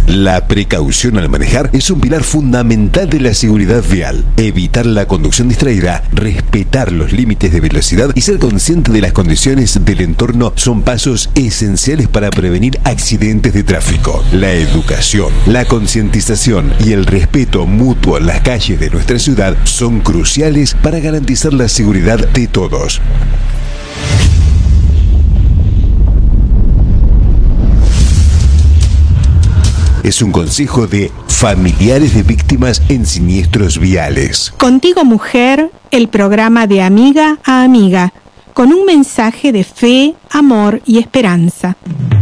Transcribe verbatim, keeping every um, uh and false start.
La precaución al manejar es un pilar fundamental de la seguridad vial. Evitar la conducción distraída, respetar los límites de velocidad y ser consciente de las condiciones del entorno son pasos esenciales para prevenir accidentes de tráfico. La educación, la concientización y el respeto mutuo en las calles de nuestra ciudad son cruciales para garantizar la seguridad de todos. Es un consejo de familiares de víctimas en siniestros viales. Contigo Mujer, el programa de amiga a amiga, con un mensaje de fe, amor y esperanza.